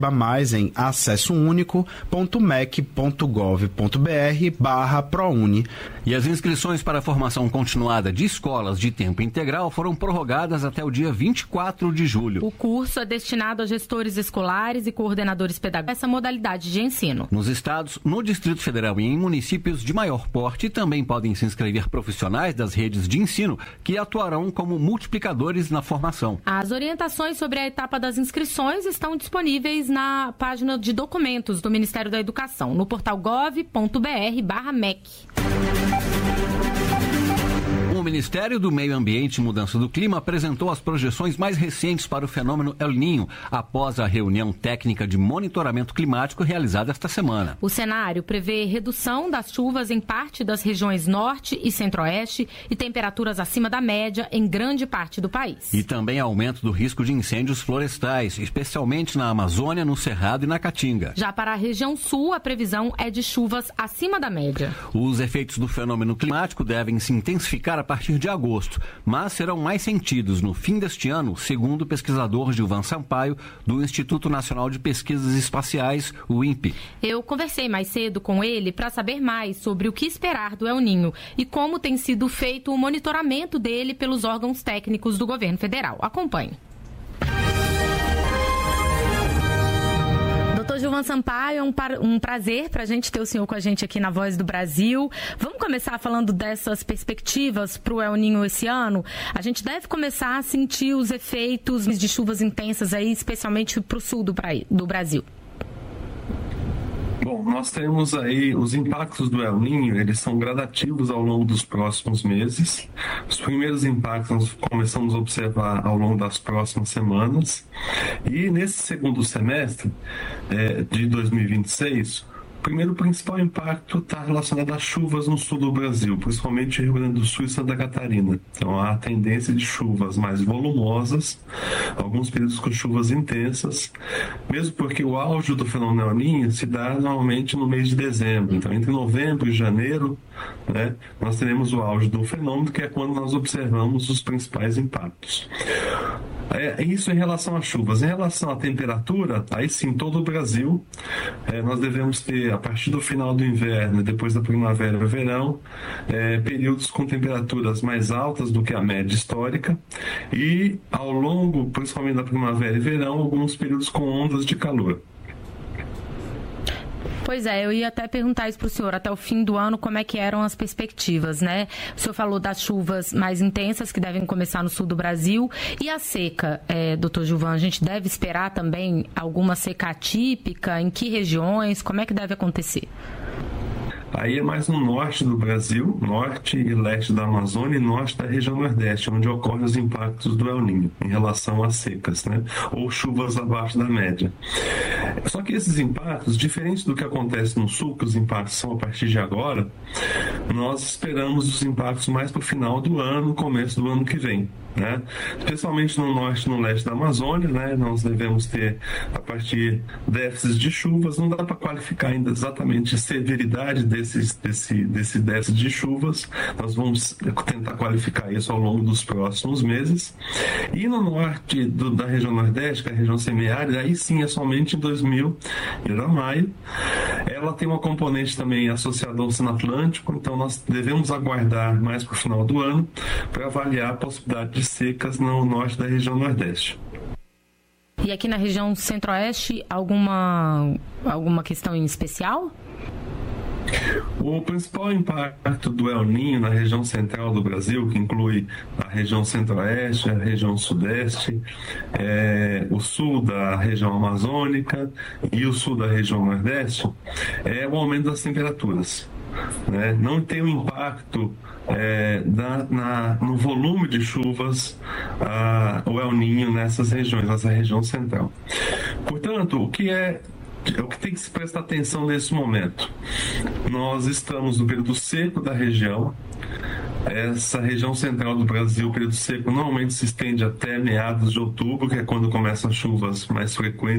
mais em acessounico.mec.gov.br/ProUni. E as inscrições para a formação continuada de escolas de tempo integral foram prorrogadas até o dia 24 de julho. O curso é destinado a gestores escolares e coordenadores pedagógicos dessa modalidade de ensino. Nos estados, no Distrito Federal e em municípios de maior porte também podem se inscrever profissionais das redes de ensino que atuarão como multiplicadores na formação. As orientações sobre a etapa das inscrições estão disponíveis na página de documentos do Ministério da Educação, no portal gov.br/MEC. O Ministério do Meio Ambiente e Mudança do Clima apresentou as projeções mais recentes para o fenômeno El Niño, após a reunião técnica de monitoramento climático realizada esta semana. O cenário prevê redução das chuvas em parte das regiões norte e centro-oeste e temperaturas acima da média em grande parte do país. E também aumento do risco de incêndios florestais, especialmente na Amazônia, no Cerrado e na Caatinga. Já para a região sul, a previsão é de chuvas acima da média. Os efeitos do fenômeno climático devem se intensificar a partir de agosto, mas serão mais sentidos no fim deste ano, segundo o pesquisador Gilvan Sampaio, do Instituto Nacional de Pesquisas Espaciais, o INPE. Eu conversei mais cedo com ele para saber mais sobre o que esperar do El Niño e como tem sido feito o monitoramento dele pelos órgãos técnicos do governo federal. Acompanhe. Doutor Gilvan Sampaio, é um prazer para a gente ter o senhor com a gente aqui na Voz do Brasil. Vamos começar falando dessas perspectivas para o El Niño esse ano? A gente deve começar a sentir os efeitos de chuvas intensas aí, especialmente para o sul do Brasil. Bom, nós temos aí os impactos do El Niño, eles são gradativos ao longo dos próximos meses. Os primeiros impactos nós começamos a observar ao longo das próximas semanas. E nesse segundo semestre de 2026, o primeiro principal impacto está relacionado às chuvas no sul do Brasil, principalmente Rio Grande do Sul e Santa Catarina. Então há a tendência de chuvas mais volumosas, alguns períodos com chuvas intensas, mesmo porque o auge do fenômeno El Niño se dá normalmente no mês de dezembro. Então entre novembro e janeiro, nós teremos o auge do fenômeno, que é quando nós observamos os principais impactos. Isso em relação às chuvas. Em relação à temperatura, aí sim, todo o Brasil, nós devemos ter, a partir do final do inverno, depois da primavera e verão, períodos com temperaturas mais altas do que a média histórica e, ao longo, principalmente da primavera e verão, alguns períodos com ondas de calor. Pois é, eu ia até perguntar isso para o senhor, até o fim do ano, como é que eram as perspectivas, né? O senhor falou das chuvas mais intensas que devem começar no sul do Brasil e a seca, doutor Gilvan, a gente deve esperar também alguma seca atípica? Em que regiões? Como é que deve acontecer? Aí é mais no norte do Brasil, norte e leste da Amazônia e norte da região nordeste, onde ocorrem os impactos do El Niño em relação às secas, ou chuvas abaixo da média. Só que esses impactos, diferente do que acontece no sul, que os impactos são a partir de agora, nós esperamos os impactos mais para o final do ano, começo do ano que vem. Especialmente no norte e no leste da Amazônia, nós devemos ter, a partir déficits de chuvas. Não dá para qualificar ainda exatamente a severidade desse déficit de chuvas. Nós vamos tentar qualificar isso ao longo dos próximos meses. E no norte da região nordeste, que é a região semiárida, aí sim é somente em 2000 e maio. Ela tem uma componente também associada ao Oceano Atlântico, então nós devemos aguardar mais para o final do ano para avaliar a possibilidade de secas no norte da região nordeste. E aqui na região centro-oeste, alguma questão em especial? O principal impacto do El Niño na região central do Brasil, que inclui a região centro-oeste, a região sudeste, o sul da região amazônica e o sul da região nordeste, é o aumento das temperaturas. Não tem um impacto no volume de chuvas o El Niño nessas regiões, nessa região central. Portanto, o que tem que se prestar atenção nesse momento? Nós estamos no período seco da região. Essa região central do Brasil, o período seco normalmente se estende até meados de outubro, que é quando começam as chuvas mais frequentes